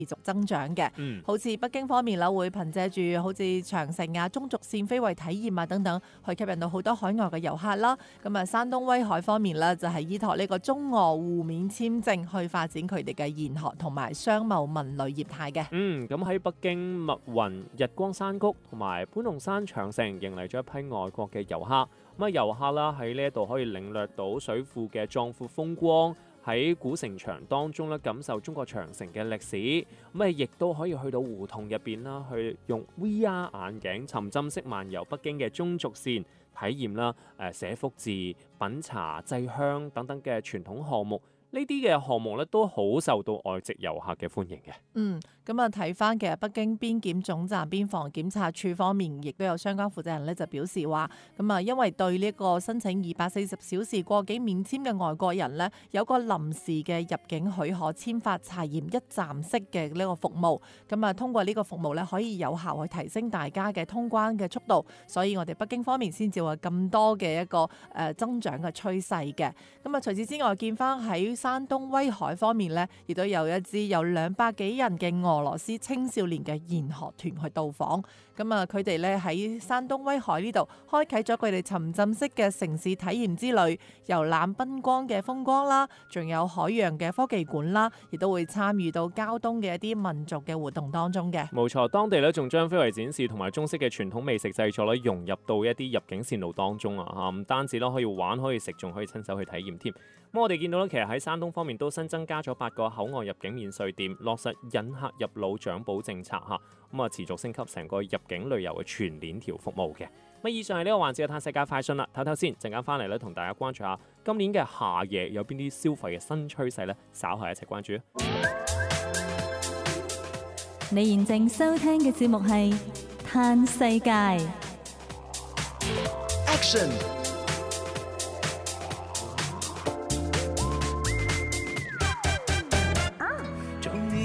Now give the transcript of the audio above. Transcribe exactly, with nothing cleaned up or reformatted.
持續增長嘅。 嗯， 好似北京方面啦，會憑藉住好似長城啊、中軸線非遺體驗啊等等，去吸引到好多海外嘅遊客啦。咁啊，山東威海方面呢，就係依託呢個中俄互免簽證去發展佢哋嘅研學同埋商貿文旅業態嘅。 嗯，咁喺北京密雲、日光山谷同埋盤龍山長城迎嚟咗一批外國嘅遊客。咁啊，遊客啦喺呢一度可以領略到水庫嘅壯闊風光，喺古城牆當中咧感受中國長城嘅歷史。咁啊，亦都可以去到胡同入邊啦，去用 V R 眼鏡沉浸式漫遊北京嘅中軸線，體驗啦誒寫福字、品茶、製香等等嘅傳統項目。呢啲嘅項目咧都好受到外籍遊客嘅歡迎嘅。 嗯，咁啊睇翻其實北京邊檢總站邊防檢查處方面，亦都有相關負責人咧就表示話，咁啊因為對呢個申請二百四十小時過境免簽嘅外國人呢，有個臨時嘅入境許可簽發查驗一站式嘅呢個服務，咁啊通過呢個服務咧可以有效去提升大家嘅通關嘅速度，所以我哋北京方面先至話咁多嘅一個誒增長嘅趨勢嘅。咁啊除此之外，見翻喺山東威海方面呢，亦都有一支有兩百幾人嘅俄羅斯青少年嘅研學團去到訪。咁啊，佢哋咧喺山東威海呢度開啟咗佢哋沉浸式嘅城市體驗之旅，遊覽賓光嘅風光啦，仲有海洋嘅科技館啦，亦都會參與到交通嘅一啲民族嘅活動當中嘅。 冇錯，當地咧仲將非遺展示同埋中式嘅傳統美食製作咧融入到一啲入境線路當中啊！嚇，唔單止咯可以玩可以食，仲可以親手去體驗添。咁我哋見到咧，其實喺山東方面都新增加咗八個口岸入境免稅店，落實引客入腦獎補政策嚇，咁啊持續升級成個入境旅遊嘅全鏈條服務嘅。咁以上係呢個環節嘅探世界快訊啦，睇睇先，陣間翻嚟咧同大家關注下今年嘅夏夜有邊啲消費嘅新趨勢咧，稍後一齊關注。 你現正收聽嘅節目係《探世界》。 Action